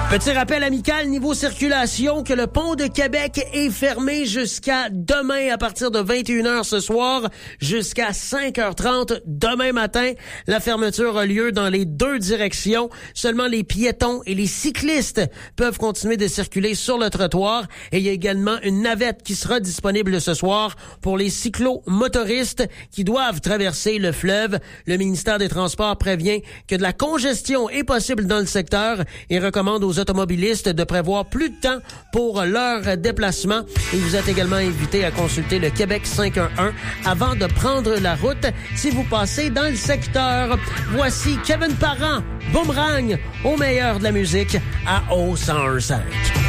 Petit rappel amical niveau circulation que le pont de Québec est fermé jusqu'à demain à partir de 21h ce soir jusqu'à 5h30 demain matin. La fermeture a lieu dans les deux directions. Seulement les piétons et les cyclistes peuvent continuer de circuler sur le trottoir. Et il y a également une navette qui sera disponible ce soir pour les cyclo-motoristes qui doivent traverser le fleuve. Le ministère des Transports prévient que de la congestion est possible dans le secteur et recommande aux automobilistes de prévoir plus de temps pour leur déplacement. Et vous êtes également invité à consulter le Québec 511 avant de prendre la route si vous passez dans le secteur. Voici Kevin Parent, Boomerang, au meilleur de la musique à O105.